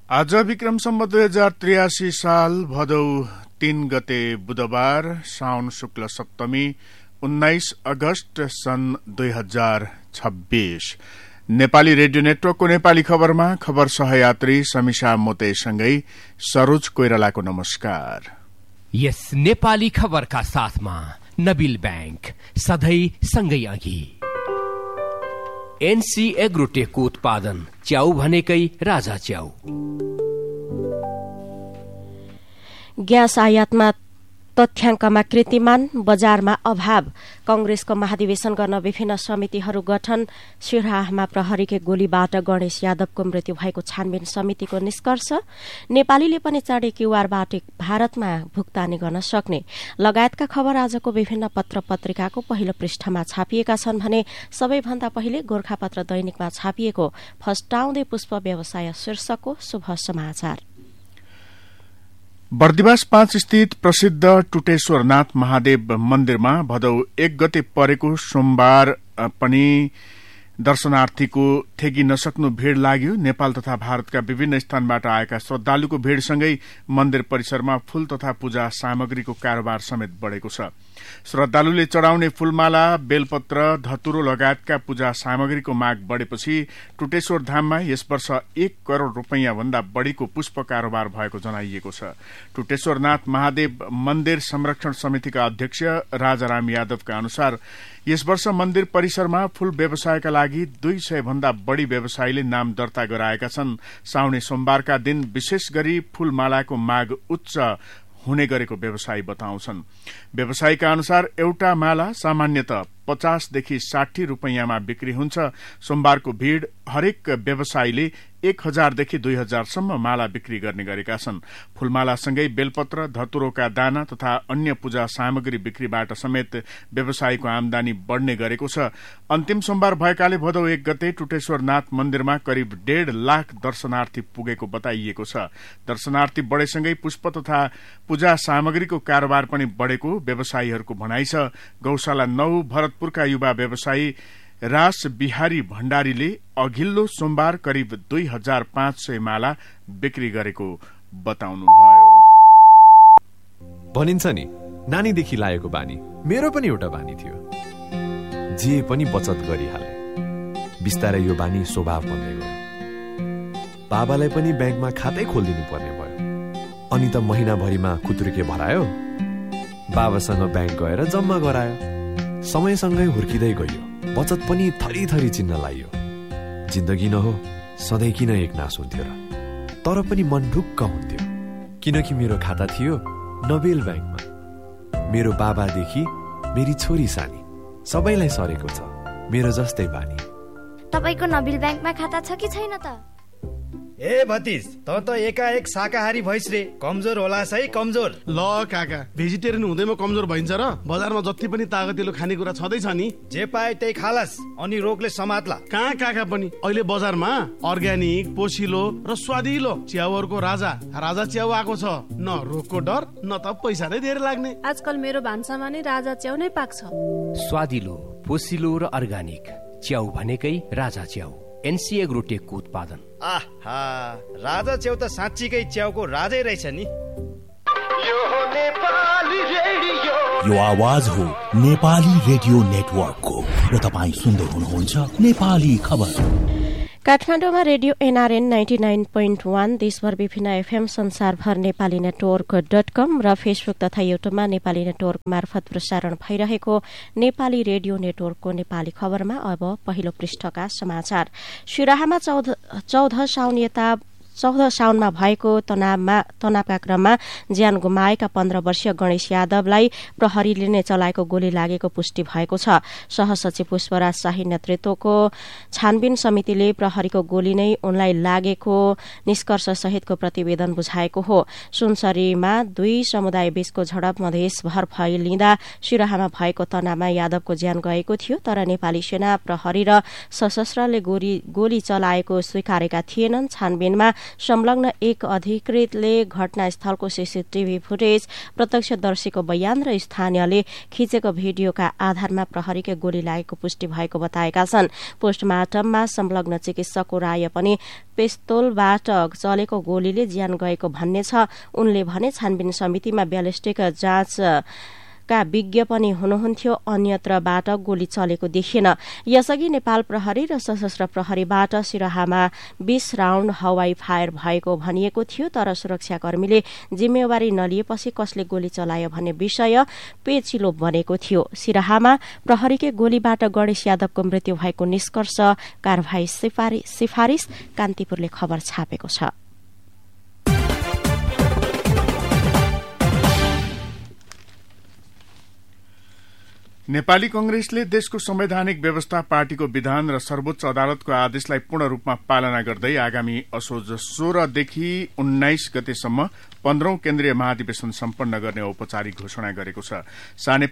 आज विक्रम सम्वत 2083 साल भदौ 3 गते बुधबार साउन शुक्ल सप्तमी 19 अगस्त सन् 2026 नेपाली रेडियो नेटवर्कको नेपाली खबरमा खबर सहयात्री समीक्षा मोतेसँगै सरोज कोइरालाको नमस्कार। यस नेपाली खबरका साथमा नबिल बैंक सधैँ सँगै अघि। एनसी एग्रोटेकको उत्पादन च्याउ भनेकै राजा च्याउ। ग्यास आयातमा तथ्याङ्कमा कीर्तिमान, बजारमा अभाव, कंग्रेसको महाधिवेशन गर्न विभिन्न समितिहरू गठन, सिराहामा प्रहरीकै गोलीबाट गणेश यादवको मृत्यु भएको छानबिन समितिको निष्कर्ष, नेपालीले पनि चाँडै क्यूआरबाट भारतमा भुक्तानी गर्न सक्ने लगायतका खबर आजको विभिन्न पत्र पत्रिकाको पहिलो पृष्ठमा छापिएका छन् भने सबैभन्दा पहिले गोरखापत्र दैनिकमा छापिएको फस्टाउँदै पुष्प व्यवसाय शीर्षकको शुभ समाचार। बर्दिवास 5 स्थित प्रसिद्ध टुटेश्वरनाथ महादेव मन्दिरमा भदौ 1 गते परेको सोमबार पनि दर्शनार्थीको थेगी नसक्नु भीड़ लाग्यो। नेपाल तथा भारतका विभिन्न स्थानबाट आएका श्रद्धालुको भीड़सँगै मन्दिर परिसरमा फूल तथा पूजा सामग्रीको कारोबार समेत बढ़ेको छ। श्रद्धालुले चढ़ाउने फूलमाला, बेलपत्र, धतुरो लगायतका पूजा सामग्रीको माग बढ़ेपछि टुटेश्वर धाममा यस वर्ष 1 करोड़ रूपैयाँ भन्दा बढ़ीको पुष्प कारोबार भएको जनाइएको छ। टुटेश्वरनाथ महादेव मन्दिर संरक्षण समितिका अध्यक्ष राजाराम यादवका अनुसार यस वर्ष मन्दिर परिसरमा फूल व्यवसायका लागि 200 भन्दा बढ़ी व्यवसायीले नाम दर्ता गराएका छन्। साउने सोमबारका दिन विशेष गरी फूलमालाको माग उच्च हुने गरेको व्यवसायी बताउँछन्। व्यवसायीका अनुसार एउटा माला सामान्यतः 50 देखि 60 रूपैयाँमा बिक्री हुन्छ। सोमबारको भीड़ हरेक व्यवसायीले 1000 देखि 2000 सम्म माला बिक्री गर्ने गरेका छन्। फूलमालासँगै बेलपत्र, धतुरोका दाना तथा अन्य पूजा सामग्री बिक्रीबाट समेत व्यवसायीको आमदानी बढ़ने गरेको छ। अन्तिम सोमबार भएकाले भदौ 1 गते टुटेश्वरनाथ मन्दिरमा करिब 1.5 लाख दर्शनार्थी पुगेको बताइएको छ। दर्शनार्थी बढ़ेसँगै पुष्प तथा पूजा सामग्रीको कारोबार पनि बढ़ेको व्यवसायीहरूको भनाइ छ। गौशाला 9 भरतपुरका युवा व्यवसायी रास बिहारी भण्डारीले अघिल्लो सोमबार करिब 2500 माला बिक्री गरेको बताउनुभयो। भनिन्छ नि, नानीदेखि लागेको बानी मेरो पनि एउटा बानी थियो। जे पनि बचत गरिहाले। बिस्तारै यो बानी स्वभाव बन्दै गयो। बाबालाई पनि ब्याङ्कमा खातै खोलिदिनु पर्ने भयो। अनि त महिनाभरिमा खुत्रुके भरायो। बाबासँग ब्याङ्क गएर जम्मा गरायो। समयसँगै हुर्किँदै गयो। बचत पनि थरी थरी चिन्न लागियो। जिन्दगी न हो, सधैँ किन एक नास हुन्थ्यो र? तर पनि मन ढुक्क हुन्थ्यो, किनकि मेरो खाता थियो नबेल ब्याङ्कमा। मेरो बाबादेखि मेरी छोरी सानी सबैलाई सरेको छ मेरो जस्तै बानी। तपाईको नबिल ब्याङ्कमा खाता छ कि छैन त? ए भतिज, त एकाएक शाकाहारी भइस रे। कमजोर होला है, कमजोर। ल काका, भेजिटेरियन हुँदैमा कमजोर भइन्छ र? बजारमा जति पनि तागतिलो खानेकुरा छँदैछ नि, जे पाए त्यही खालास, अनि रोगले समात्ला। कहाँ काका पनि अहिले बजारमा अर्ग्यानिक, पोसिलो र स्वादिलो च्याउहरूको राजा च्याउ आएको छ। न रोगको डर, न त पैसा नै धेरै लाग्ने। आजकल मेरो भान्सामा नै राजा च्याउ नै पाक्छ। स्वादिलो, पोसिलो र अर्ग्यानिक च्याउ भनेकै राजा च्याउ। एनसी एग्रोटेकको उत्पादन। आहा, राजा च्याउ त साँच्चीकै च्याउको राजै रहेछ नि। यो आवाज हो नेपाली रेडियो नेटवर्कको र तपाईँ सुन्दै हुनुहुन्छ नेपाली खबर। काठमाडौँमा रेडियो एनआरएन 99.1, देशभर विभिन्न एफएम, संसारभर नेपाली नेटवर्क.com र फेसबुक तथा युट्युबमा नेपाली नेटवर्क मार्फत प्रसारण भइरहेको नेपाली रेडियो नेटवर्कको नेपाली खबरमा अब पहिलो पृष्ठका समाचार। सिराहामा 14 साउनमा भएको तनावका क्रममा ज्यान गुमाएका 15 वर्षीय गणेश यादवलाई प्रहरीले नै चलाएको गोली लागेको पुष्टि भएको छ। सहसचिव पुष्पराज शाही नेतृत्वको छानबिन समितिले प्रहरीको गोली नै उनलाई लागेको निष्कर्ष सहितको प्रतिवेदन बुझाएको हो। सुनसरीमा 2 समुदाय बीचको झडप मधेसभर फैलिँदा सिराहामा भएको तनावमा यादवको ज्यान गएको थियो। तर नेपाली सेना, प्रहरी र सशस्त्रले गोली चलाएको स्वीकारेका थिएनन्। छानबिनमा संलग्न एक अधिकृतले घटनास्थलको सीसीटीभी फुटेज, प्रत्यक्षदर्शीको बयान र स्थानीयले खिचेको भिडियोका आधारमा प्रहरीकै गोली लागेको पुष्टि भएको बताएका छन्। पोस्टमार्टममा संलग्न चिकित्सकको राय पनि पिस्तोलबाट चलेको गोलीले ज्यान गएको भन्ने छ। उनले भने छानबिन समितिमा ब्यालिस्टिक जाँचका विज्ञ पनि हुनुहुन्थ्यो, अन्यत्रबाट गोली चलेको देखिएन। यसअघि नेपाल प्रहरी र सशस्त्र प्रहरीबाट सिराहामा 20 राउण्ड हवाई फायर भएको भनिएको थियो, तर सुरक्षाकर्मीले जिम्मेवारी नलिएपछि कसले गोली चलायो भन्ने विषय पेचिलो बनेको थियो। सिराहामा प्रहरीकै गोलीबाट गणेश यादवको मृत्यु भएको निष्कर्ष कारवाही सिफारिस कान्तिपुरले खबर छापेको छ। नेपाली कांग्रेसले देशको संवैधानिक व्यवस्था, पार्टीको विधान र सर्वोच्च अदालतको आदेशलाई पूर्ण रूपमा पालना गर्दै आगामी असोज 16 देखि 19 गतेसम्म 15औं केन्द्रीय महाधिवेशन सम्पन्न गर्ने औपचारिक घोषणा गरेको छ।